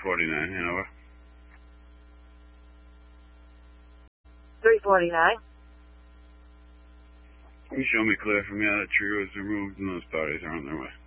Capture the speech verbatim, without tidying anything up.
forty-nine, Hanover. three forty-nine. Can you show me clear from here that tree was removed and those bodies are on their way?